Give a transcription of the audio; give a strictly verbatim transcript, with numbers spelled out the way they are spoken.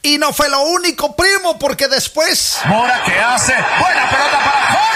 Y no fue lo único, primo, porque después... Mora, ¿qué hace? Buena pelota para Jorge.